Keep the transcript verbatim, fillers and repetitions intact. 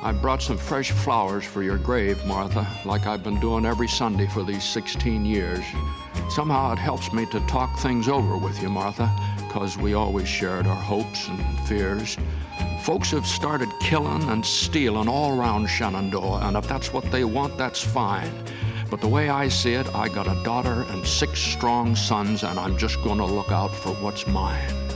I brought some fresh flowers for your grave, Martha, like I've been doing every Sunday for these sixteen years. Somehow it helps me to talk things over with you, Martha, because we always shared our hopes and fears. Folks have started killing and stealing all around Shenandoah, and if that's what they want, that's fine. But the way I see it, I got a daughter and six strong sons, and I'm just gonna look out for what's mine.